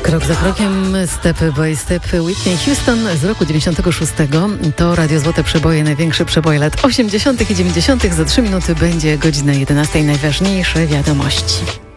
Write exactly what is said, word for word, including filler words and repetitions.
Krok za krokiem, step by step. Whitney Houston z roku dziewięćdziesiątego szóstego. To Radio Złote Przeboje, największe przeboje lat osiemdziesiątych i dziewięćdziesiątych. Za trzy minuty będzie godzina jedenasta. Najważniejsze wiadomości.